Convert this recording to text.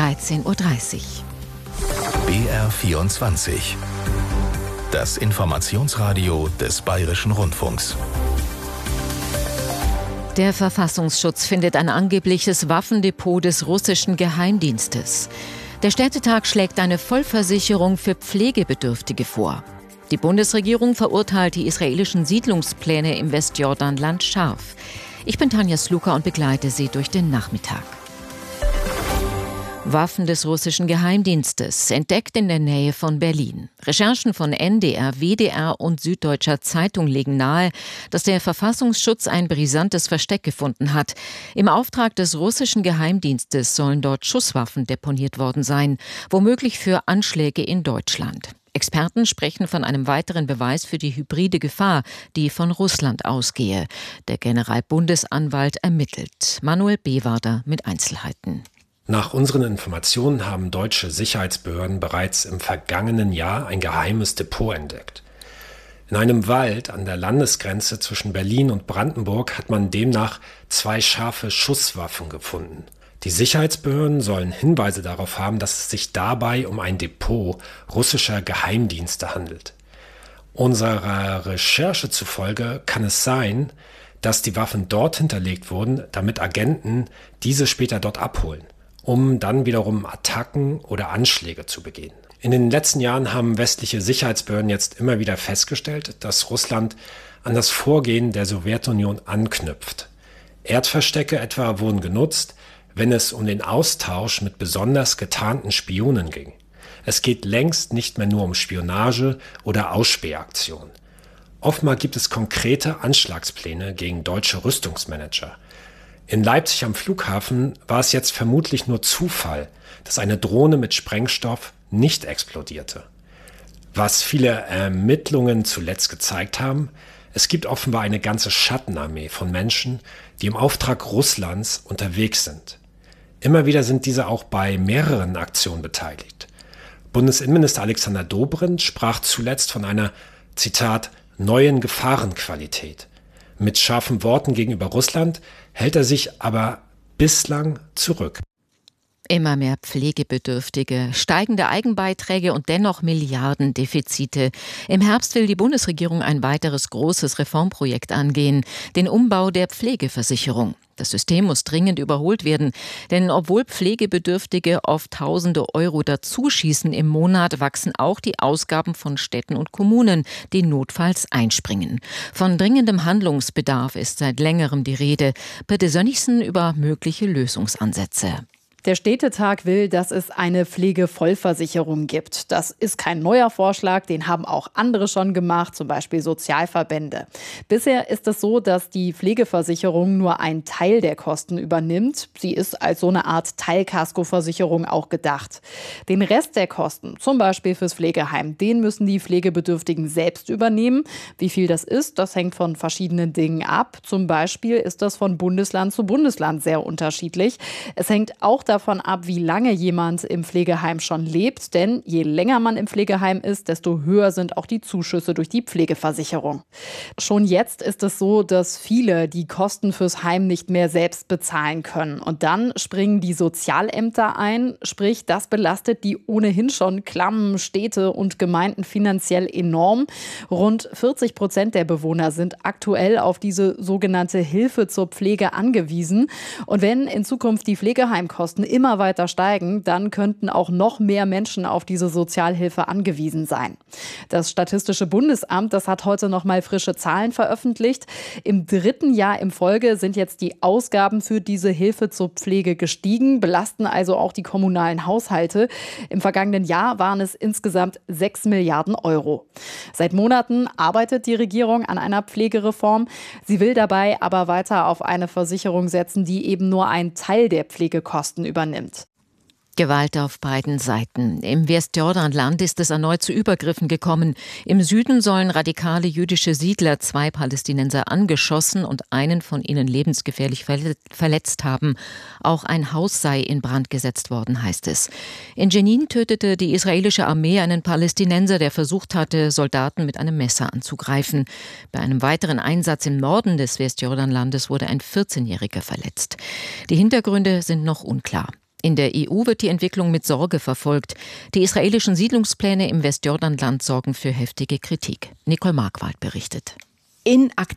13:30 Uhr. BR24. Das Informationsradio des Bayerischen Rundfunks. Der Verfassungsschutz findet ein angebliches Waffendepot des russischen Geheimdienstes. Der Städtetag schlägt eine Vollversicherung für Pflegebedürftige vor. Die Bundesregierung verurteilt die israelischen Siedlungspläne im Westjordanland scharf. Ich bin Tanja Sluka und begleite Sie durch den Nachmittag. Waffen des russischen Geheimdienstes, entdeckt in der Nähe von Berlin. Recherchen von NDR, WDR und Süddeutscher Zeitung legen nahe, dass der Verfassungsschutz ein brisantes Versteck gefunden hat. Im Auftrag des russischen Geheimdienstes sollen dort Schusswaffen deponiert worden sein, womöglich für Anschläge in Deutschland. Experten sprechen von einem weiteren Beweis für die hybride Gefahr, die von Russland ausgehe. Der Generalbundesanwalt ermittelt. Manuel Bewader mit Einzelheiten. Nach unseren Informationen haben deutsche Sicherheitsbehörden bereits im vergangenen Jahr ein geheimes Depot entdeckt. In einem Wald an der Landesgrenze zwischen Berlin und Brandenburg hat man demnach 2 scharfe Schusswaffen gefunden. Die Sicherheitsbehörden sollen Hinweise darauf haben, dass es sich dabei um ein Depot russischer Geheimdienste handelt. Unserer Recherche zufolge kann es sein, dass die Waffen dort hinterlegt wurden, damit Agenten diese später dort abholen, um dann wiederum Attacken oder Anschläge zu begehen. In den letzten Jahren haben westliche Sicherheitsbehörden jetzt immer wieder festgestellt, dass Russland an das Vorgehen der Sowjetunion anknüpft. Erdverstecke etwa wurden genutzt, wenn es um den Austausch mit besonders getarnten Spionen ging. Es geht längst nicht mehr nur um Spionage oder Ausspähaktionen. Oftmals gibt es konkrete Anschlagspläne gegen deutsche Rüstungsmanager. In Leipzig am Flughafen war es jetzt vermutlich nur Zufall, dass eine Drohne mit Sprengstoff nicht explodierte. Was viele Ermittlungen zuletzt gezeigt haben, es gibt offenbar eine ganze Schattenarmee von Menschen, die im Auftrag Russlands unterwegs sind. Immer wieder sind diese auch bei mehreren Aktionen beteiligt. Bundesinnenminister Alexander Dobrindt sprach zuletzt von einer, Zitat, neuen Gefahrenqualität. Mit scharfen Worten gegenüber Russland hält er sich aber bislang zurück. Immer mehr Pflegebedürftige, steigende Eigenbeiträge und dennoch Milliardendefizite. Im Herbst will die Bundesregierung ein weiteres großes Reformprojekt angehen, den Umbau der Pflegeversicherung. Das System muss dringend überholt werden, denn obwohl Pflegebedürftige oft Tausende Euro dazuschießen im Monat, wachsen auch die Ausgaben von Städten und Kommunen, die notfalls einspringen. Von dringendem Handlungsbedarf ist seit längerem die Rede. Birte Sönnigsen über mögliche Lösungsansätze. Der Städtetag will, dass es eine Pflegevollversicherung gibt. Das ist kein neuer Vorschlag, den haben auch andere schon gemacht, zum Beispiel Sozialverbände. Bisher ist es so, dass die Pflegeversicherung nur einen Teil der Kosten übernimmt. Sie ist als so eine Art Teilkaskoversicherung auch gedacht. Den Rest der Kosten, zum Beispiel fürs Pflegeheim, den müssen die Pflegebedürftigen selbst übernehmen. Wie viel das ist, das hängt von verschiedenen Dingen ab. Zum Beispiel ist das von Bundesland zu Bundesland sehr unterschiedlich. Es hängt auch davon ab, wie lange jemand im Pflegeheim schon lebt, denn je länger man im Pflegeheim ist, desto höher sind auch die Zuschüsse durch die Pflegeversicherung. Schon jetzt ist es so, dass viele die Kosten fürs Heim nicht mehr selbst bezahlen können. Und dann springen die Sozialämter ein, sprich, das belastet die ohnehin schon klammen Städte und Gemeinden finanziell enorm. Rund 40% der Bewohner sind aktuell auf diese sogenannte Hilfe zur Pflege angewiesen. Und wenn in Zukunft die Pflegeheimkosten immer weiter steigen, dann könnten auch noch mehr Menschen auf diese Sozialhilfe angewiesen sein. Das Statistische Bundesamt, das hat heute noch mal frische Zahlen veröffentlicht. Im 3. Jahr in Folge sind jetzt die Ausgaben für diese Hilfe zur Pflege gestiegen, belasten also auch die kommunalen Haushalte. Im vergangenen Jahr waren es insgesamt 6 Milliarden Euro. Seit Monaten arbeitet die Regierung an einer Pflegereform. Sie will dabei aber weiter auf eine Versicherung setzen, die eben nur einen Teil der Pflegekosten übernimmt. Gewalt auf beiden Seiten. Im Westjordanland ist es erneut zu Übergriffen gekommen. Im Süden sollen radikale jüdische Siedler 2 Palästinenser angeschossen und einen von ihnen lebensgefährlich verletzt haben. Auch ein Haus sei in Brand gesetzt worden, heißt es. In Jenin tötete die israelische Armee einen Palästinenser, der versucht hatte, Soldaten mit einem Messer anzugreifen. Bei einem weiteren Einsatz im Norden des Westjordanlandes wurde ein 14-Jähriger verletzt. Die Hintergründe sind noch unklar. In der EU wird die Entwicklung mit Sorge verfolgt. Die israelischen Siedlungspläne im Westjordanland sorgen für heftige Kritik. Nicole Markwald berichtet. In Akt